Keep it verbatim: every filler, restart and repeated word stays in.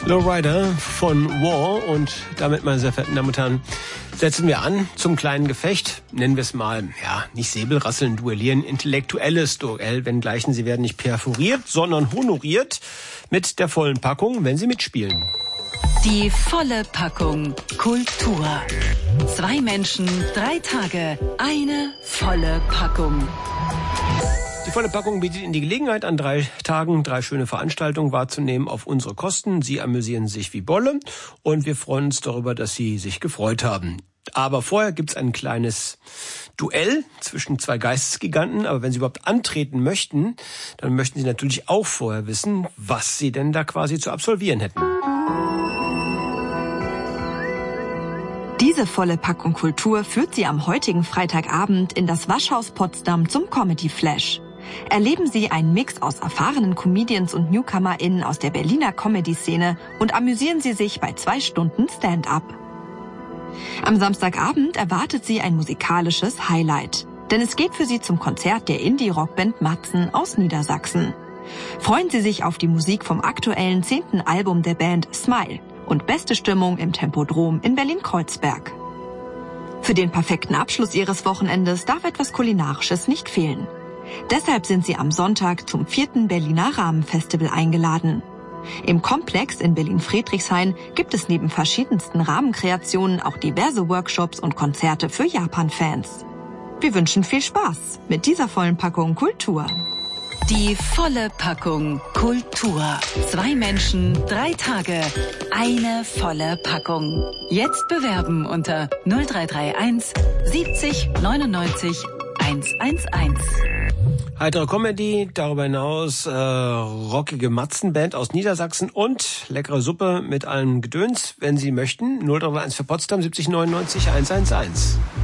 Lowrider von War und damit, meine sehr verehrten Damen und Herren, setzen wir an zum kleinen Gefecht, nennen wir es mal, ja, nicht Säbelrasseln, duellieren, intellektuelles Duell, wenngleichen sie werden nicht perforiert, sondern honoriert mit der vollen Packung, wenn sie mitspielen. Die volle Packung Kultur. Zwei Menschen, drei Tage, eine volle Packung. Die volle Packung bietet Ihnen die Gelegenheit, an drei Tagen drei schöne Veranstaltungen wahrzunehmen auf unsere Kosten. Sie amüsieren sich wie Bolle und wir freuen uns darüber, dass Sie sich gefreut haben. Aber vorher gibt's ein kleines Duell zwischen zwei Geistesgiganten. Aber wenn Sie überhaupt antreten möchten, dann möchten Sie natürlich auch vorher wissen, was Sie denn da quasi zu absolvieren hätten. Diese volle Packung Kultur führt Sie am heutigen Freitagabend in das Waschhaus Potsdam zum Comedy Flash. Erleben Sie einen Mix aus erfahrenen Comedians und NewcomerInnen aus der Berliner Comedy-Szene und amüsieren Sie sich bei zwei Stunden Stand-up. Am Samstagabend erwartet Sie ein musikalisches Highlight, denn es geht für Sie zum Konzert der Indie-Rockband Matzen aus Niedersachsen. Freuen Sie sich auf die Musik vom aktuellen zehnten Album der Band Smile und beste Stimmung im Tempodrom in Berlin-Kreuzberg. Für den perfekten Abschluss Ihres Wochenendes darf etwas Kulinarisches nicht fehlen. Deshalb sind Sie am Sonntag zum vierten Berliner Rahmenfestival eingeladen. Im Komplex in Berlin-Friedrichshain gibt es neben verschiedensten Rahmenkreationen auch diverse Workshops und Konzerte für Japan-Fans. Wir wünschen viel Spaß mit dieser vollen Packung Kultur. Die volle Packung Kultur. Zwei Menschen, drei Tage, eine volle Packung. Jetzt bewerben unter null drei drei eins siebzig neunundneunzig hundertundzehn. Heitere Comedy, darüber hinaus äh, rockige Matzenband aus Niedersachsen und leckere Suppe mit allem Gedöns, wenn Sie möchten. null drei drei eins für Potsdam siebzig neunundneunzig hundertzehn.